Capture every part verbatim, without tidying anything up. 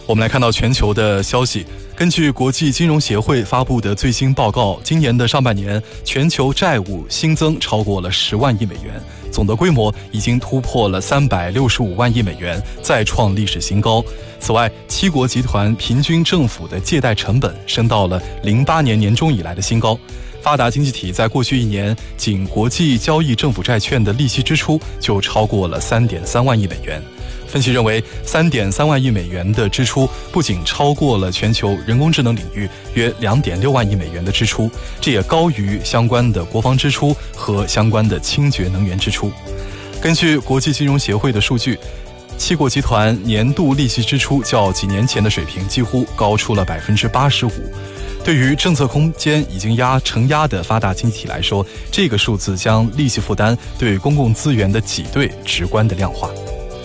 我们来看到全球的消息，根据国际金融协会发布的最新报告，今年的上半年全球债务新增超过了十万亿美元，总的规模已经突破了三百六十五万亿美元，再创历史新高。此外，七国集团平均政府的借贷成本升到了零八年年中以来的新高。发达经济体在过去一年，仅国际交易政府债券的利息支出就超过了三点三万亿美元。分析认为，三点三万亿美元的支出不仅超过了全球人工智能领域约两点六万亿美元的支出，这也高于相关的国防支出和相关的清洁能源支出。根据国际金融协会的数据，七国集团年度利息支出较几年前的水平几乎高出了百分之八十五。对于政策空间已经压承压的发达经济体来说，这个数字将利息负担对公共资源的挤兑直观的量化。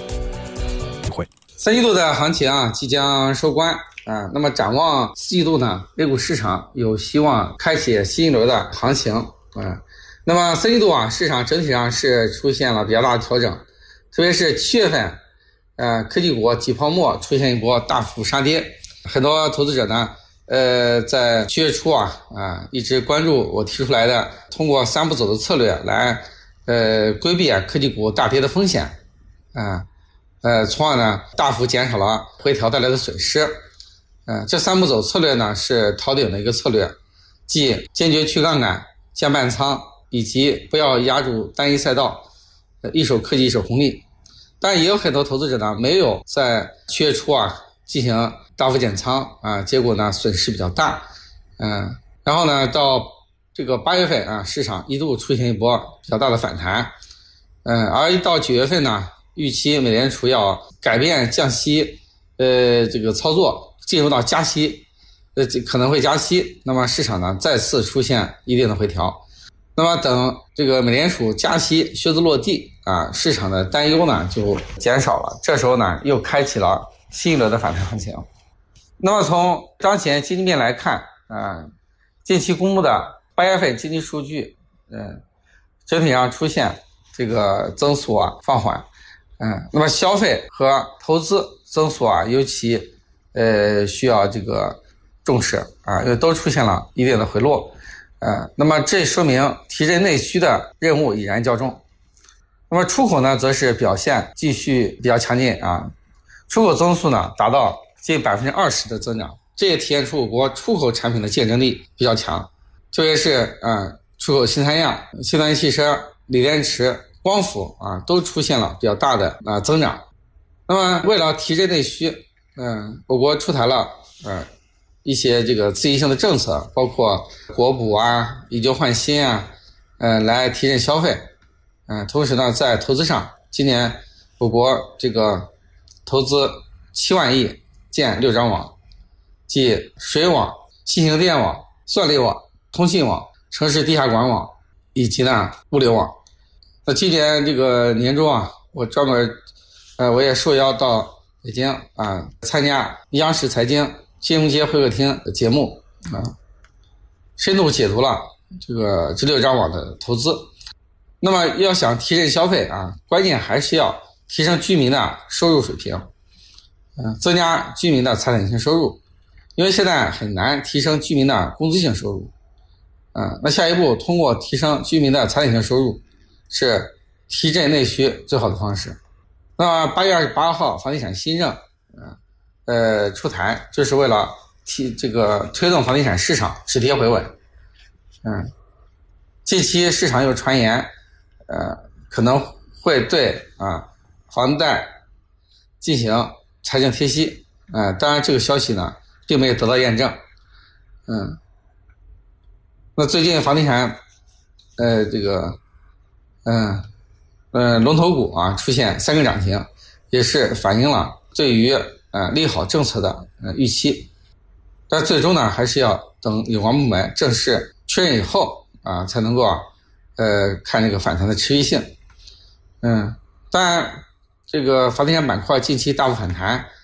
三季度的行情啊即将收官啊，那么展望四季度呢，A 股市场有希望开启新一轮的行情啊。那么三季度啊，市场整体上是出现了比较大的调整，特别是七月份，呃，科技股挤泡沫出现一波大幅杀跌，很多投资者呢，呃，在七月初啊啊一直关注我提出来的通过三步走的策略来呃规避科技股大跌的风险啊。呃，从而呢大幅减少了回调带来的损失。呃，这三步走策略呢是逃顶的一个策略，即坚决去杠杆、降半仓，以及不要压住单一赛道，呃，一手科技一手红利。但也有很多投资者呢没有在七月初啊进行大幅减仓啊，结果呢损失比较大。嗯、呃，然后呢到这个八月份啊，市场一度出现一波比较大的反弹。嗯、呃，而一到九月份呢，预期美联储要改变降息，呃，这个操作进入到加息，呃，可能会加息。那么市场呢再次出现一定的回调。那么等这个美联储加息靴子落地啊，市场的担忧呢就减少了。这时候呢又开启了新一轮的反弹行情。那么从当前经济面来看啊，近期公布的八月份经济数据，嗯，整体上出现这个增速啊放缓。嗯，那么消费和投资增速啊，尤其呃需要这个重视啊，因为都出现了一定的回落，呃，那么这说明提振内需的任务已然较重。那么出口呢，则是表现继续比较强劲啊，出口增速呢达到近百分之二十的增长，这也体现出我国出口产品的竞争力比较强，特别是呃出口新三样、新能源汽车、锂电池、光伏啊，都出现了比较大的啊增长。那么为了提振内需，嗯、呃，我国出台了呃一些这个刺激性的政策，包括国补啊、以旧换新啊，呃，来提振消费。嗯、呃，同时呢，在投资上，今年我国这个投资七万亿建六张网，即水网、新型电网、算力网、通信网、城市地下管网以及呢物流网。那今年这个年中啊，我专门，呃，我也受邀到北京啊，参加央视财经金融街会客厅的节目啊，深度解读了这个这六张网的投资。那么要想提振消费啊，关键还是要提升居民的收入水平，嗯、呃，增加居民的财产性收入，因为现在很难提升居民的工资性收入，啊、呃，那下一步通过提升居民的财产性收入，是提振内需最好的方式。那么八月二十八号房地产新政呃呃出台，就是为了提这个推动房地产市场止跌回稳。嗯，近期市场有传言，呃可能会对啊房贷进行财政贴息，呃当然这个消息呢并没有得到验证。嗯，那最近房地产呃这个嗯呃龙头股啊出现三个涨停，也是反映了对于呃利好政策的呃预期。但最终呢还是要等有关部门正式确认以后啊才能够呃看这个反弹的持续性。嗯，当然这个房地产板块近期大幅反弹